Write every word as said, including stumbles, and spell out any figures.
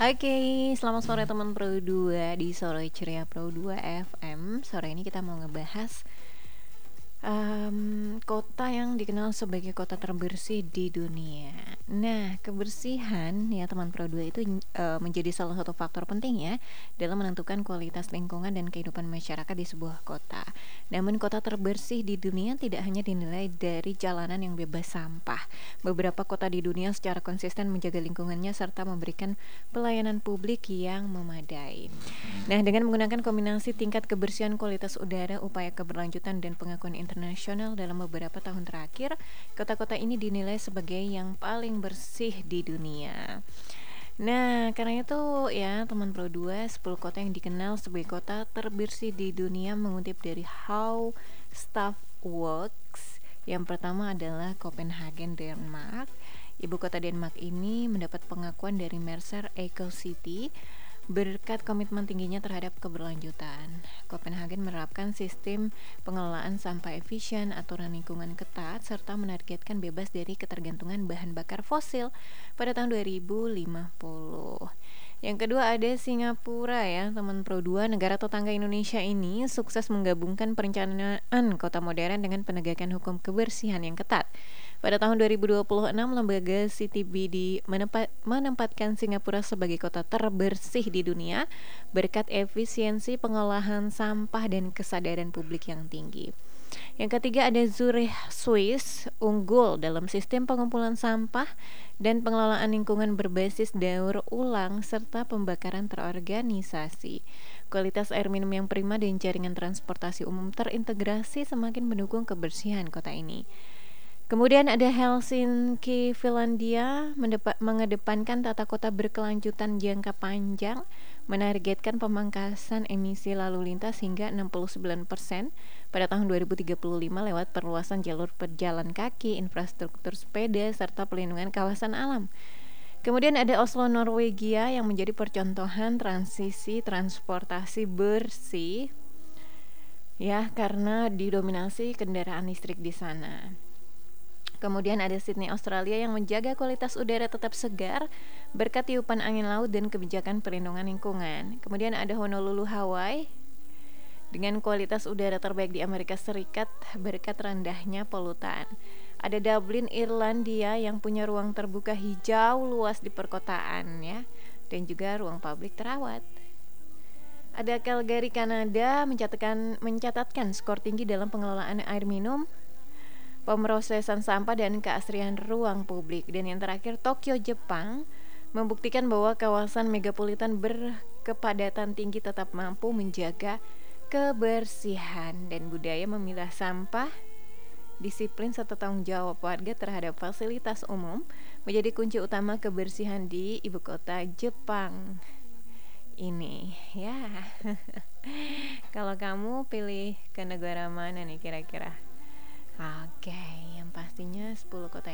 Oke, selamat sore teman Pro dua di Sore Ceria Pro dua F M. Sore ini kita mau ngebahas um, kota yang dikenal sebagai kota terbersih di dunia. Nah, kebersihan ya teman Pro dua itu uh, menjadi salah satu faktor penting ya dalam menentukan kualitas lingkungan dan kehidupan masyarakat di sebuah kota. Namun kota terbersih di dunia tidak hanya dinilai dari jalanan yang bebas sampah. Beberapa kota di dunia secara konsisten menjaga lingkungannya serta memberikan pelayanan publik yang memadai. Nah, dengan menggunakan kombinasi tingkat kebersihan, kualitas udara, upaya keberlanjutan, dan pengakuan internasional dalam beberapa tahun terakhir, kota-kota ini dinilai sebagai yang paling bersih di dunia. Nah, karena itu ya teman Pro dua, sepuluh kota yang dikenal sebagai kota terbersih di dunia mengutip dari How Stuff Works. Yang pertama adalah Copenhagen, Denmark. Ibu kota Denmark ini mendapat pengakuan dari Mercer Eco City berkat komitmen tingginya terhadap keberlanjutan. Copenhagen menerapkan sistem pengelolaan sampah efisien, aturan lingkungan ketat, serta menargetkan bebas dari ketergantungan bahan bakar fosil pada tahun dua ribu lima puluh. Yang kedua ada Singapura ya, teman Pro dua. Negara tetangga Indonesia ini sukses menggabungkan perencanaan kota modern dengan penegakan hukum kebersihan yang ketat. Pada tahun dua ribu dua puluh enam, lembaga C T B D menempat, menempatkan Singapura sebagai kota terbersih di dunia berkat efisiensi pengolahan sampah dan kesadaran publik yang tinggi. Yang ketiga ada Zurich, Swiss, unggul dalam sistem pengumpulan sampah dan pengelolaan lingkungan berbasis daur ulang serta pembakaran terorganisasi. Kualitas air minum yang prima dan jaringan transportasi umum terintegrasi semakin mendukung kebersihan kota ini. Kemudian ada Helsinki, Finlandia, mendepa- mengedepankan tata kota berkelanjutan jangka panjang, menargetkan pemangkasan emisi lalu lintas hingga enam puluh sembilan persen pada tahun dua ribu tiga puluh lima lewat perluasan jalur pejalan kaki, infrastruktur sepeda, serta pelindungan kawasan alam. Kemudian ada Oslo, Norwegia yang menjadi percontohan transisi transportasi bersih ya karena didominasi kendaraan listrik di sana. Kemudian ada Sydney, Australia yang menjaga kualitas udara tetap segar berkat tiupan angin laut dan kebijakan perlindungan lingkungan. Kemudian ada Honolulu, Hawaii dengan kualitas udara terbaik di Amerika Serikat berkat rendahnya polutan. Ada Dublin, Irlandia yang punya ruang terbuka hijau luas di perkotaan ya, dan juga ruang publik terawat. Ada Calgary, Kanada mencatatkan mencatatkan skor tinggi dalam pengelolaan air minum, pemrosesan sampah dan keasrian ruang publik. Dan yang terakhir Tokyo, Jepang membuktikan bahwa kawasan megapolitan berkepadatan tinggi tetap mampu menjaga kebersihan dan budaya memilah sampah. Disiplin serta tanggung jawab warga terhadap fasilitas umum menjadi kunci utama kebersihan di ibu kota Jepang ini ya. Kalau kamu pilih ke negara mana nih kira-kira? Oke, yang pastinya sepuluh kota